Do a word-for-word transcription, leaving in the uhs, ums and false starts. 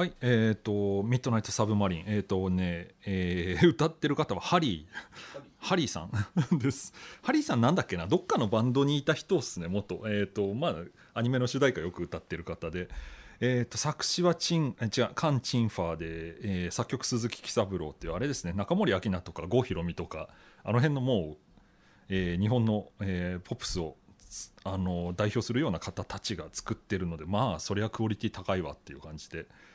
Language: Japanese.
はい、えーと、ミッドナイトサブマリン、えーとね、えー歌ってる方はハリー、ハリーさんです。ハリーさんなんだっけな、どっかのバンドにいた人っすね、元。えーと、まあ、アニメの主題歌よく歌ってる方で、えーと、作詞はチン、え違う、カン・チンファーで、えー作曲鈴木喜三郎っていうあれですね、中森明菜とか郷ひろみとか、あの辺のもう、えー日本の、えーポップスをあの代表するような方たちが作ってるので、まあそりゃクオリティ高いわっていう感じで、